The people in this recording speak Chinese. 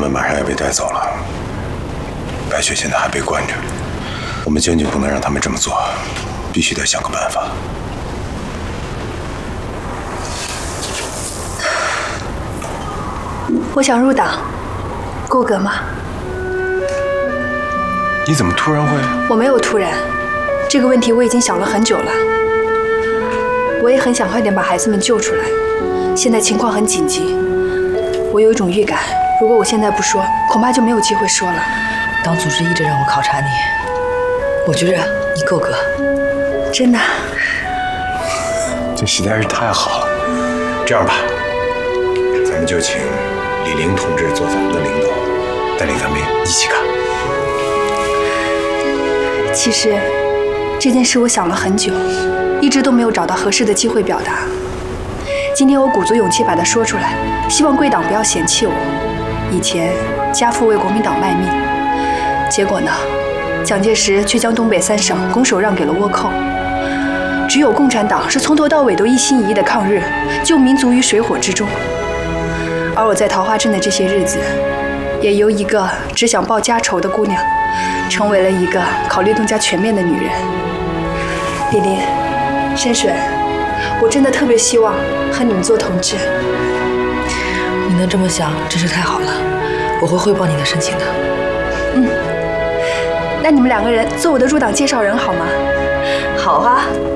们马上要被带走了，白雪现在还被关着，我们坚决不能让他们这么做，必须得想个办法。 我想入党，够格吗？ 你怎么突然会？ 我没有突然，这个问题我已经想了很久了。我也很想快点把孩子们救出来，现在情况很紧急。我有一种预感，如果我现在不说，恐怕就没有机会说了。 党组织一直让我考察你，我觉着你够格。 真的？ 这实在是太好了。这样吧，咱们就请李玲同志做咱们的领导，带领咱们一起干。 其实这件事我想了很久，一直都没有找到合适的机会表达。今天我鼓足勇气把它说出来，希望贵党不要嫌弃我。以前家父为国民党卖命，结果呢，蒋介石却将东北3省拱手让给了倭寇。只有共产党是从头到尾都一心一意的抗日，救民族于水火之中。而我在桃花镇的这些日子，也由一个只想报家仇的姑娘，成为了一个考虑更加全面的女人。李林、深水，我真的特别希望和你们做同志。 你能这么想，真是太好了。我会汇报你的申请的。 那你们2个人做我的入党介绍人好吗？ 好啊。